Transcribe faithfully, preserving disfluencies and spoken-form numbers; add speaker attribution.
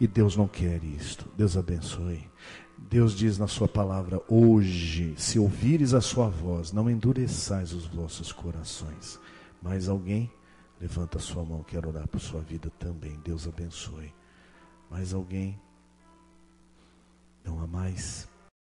Speaker 1: E Deus não quer isto. Deus abençoe. Deus diz na sua palavra: hoje, se ouvires a sua voz, não endureçais os vossos corações. Mais alguém? Levanta a sua mão, quero orar por sua vida também. Deus abençoe. Mais alguém? Não há mais?